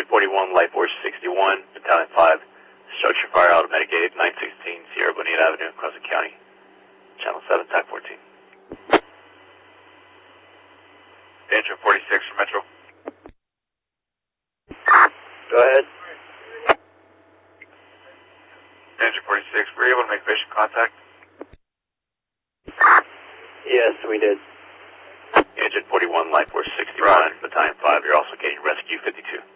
Agent 41, Life Force 61, Battalion 5, structure fire automatic gate, 916 Sierra Bonita Avenue, Crescent County. Channel 7, TAC 14. Agent 46 for Metro. Go ahead. Agent 46, were you able to make patient contact? Yes, we did. Agent 41, Life Force 61, Battalion 5, you're also getting Rescue 52.